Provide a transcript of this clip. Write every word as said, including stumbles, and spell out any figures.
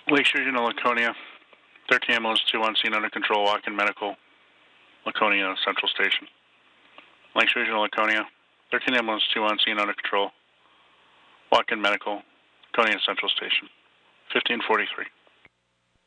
Lakes Regional Laconia, thirteen ambulance two on scene under control, walk-in medical, Laconia Central Station. Lakes Regional Laconia, thirteen ambulance two on scene under control, walk-in medical, Laconia Central Station. fifteen forty-three.